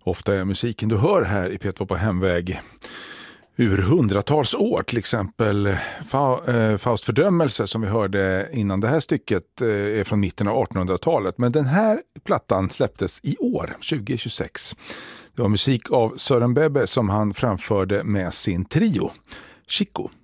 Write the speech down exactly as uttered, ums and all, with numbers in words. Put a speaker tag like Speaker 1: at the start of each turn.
Speaker 1: Ofta är musiken du hör här i P två på hemväg ur hundratals år, till exempel Faust fördömelse som vi hörde innan det här stycket är från mitten av artonhundratalet. Men den här plattan släpptes i år, tjugo tjugosex. Det var musik av Sören Bebe som han framförde med sin trio, Chico.